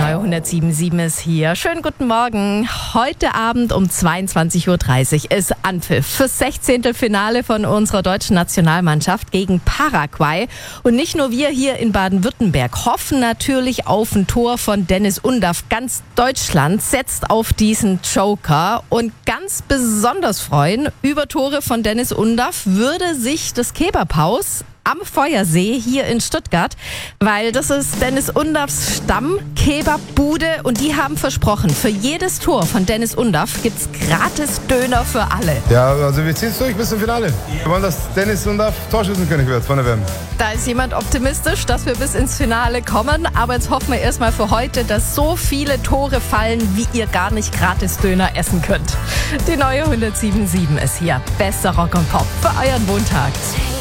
neue 107.7 ist hier. Schönen guten Morgen. Heute Abend um 22.30 Uhr ist Anpfiff fürs 16. Finale von unserer deutschen Nationalmannschaft gegen Paraguay. Und nicht nur wir hier in Baden-Württemberg hoffen natürlich auf ein Tor von Dennis Undaff. Ganz Deutschland setzt auf diesen Joker. Und ganz besonders freuen über Tore von Dennis Undaff würde sich das Kebabhaus am Feuersee hier in Stuttgart, weil das ist Dennis Undaffs Stamm-Kebabbude und die haben versprochen, für jedes Tor von Dennis Undaff gibt's gratis Döner für alle. Ja, also wir ziehen es durch bis zum Finale. Wir wollen, dass Dennis Undaff Torschützenkönig wird von der WM. Da ist jemand optimistisch, dass wir bis ins Finale kommen, aber jetzt hoffen wir erstmal für heute, dass so viele Tore fallen, wie ihr gar nicht gratis Döner essen könnt. Die neue 107.7 ist hier. Bester Rock und Pop für euren Montag.